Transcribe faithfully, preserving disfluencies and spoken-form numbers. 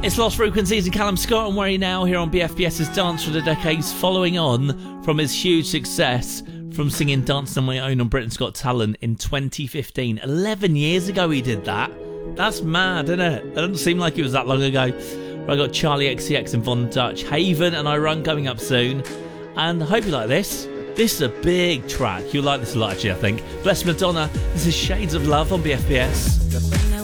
It's Lost Frequencies and Callum Scott and Where Now here on BFBS's Dance for the Decades, following on from his huge success from singing Dancing on My Own on Britain's Got Talent in twenty fifteen. eleven years ago he did that. That's mad, isn't it? It doesn't seem like it was that long ago. I got Charlie X C X and Von Dutch, Haven and I Run coming up soon. And I hope you like this. This is a big track. You'll like this a lot, actually, I think. Bless Madonna. This is Shades of Love on B F B S.